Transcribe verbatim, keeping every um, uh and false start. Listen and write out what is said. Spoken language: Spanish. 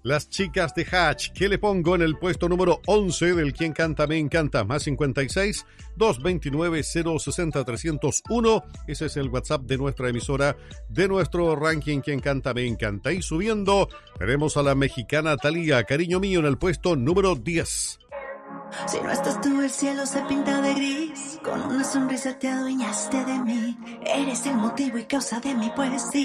Las chicas de Hatch. ¿Qué le pongo en el puesto número once del Quien Canta Me Encanta? Más cincuenta y seis, doscientos veintinueve, cero sesenta, trescientos uno. Ese es el WhatsApp de nuestra emisora, de nuestro ranking Quien Canta Me Encanta. Y subiendo, tenemos a la mexicana Thalía, Cariño Mío, en el puesto número diez. Si no estás tú, el cielo se pinta de gris. Con una sonrisa te adueñaste de mí. Eres el motivo y causa de mi poesía.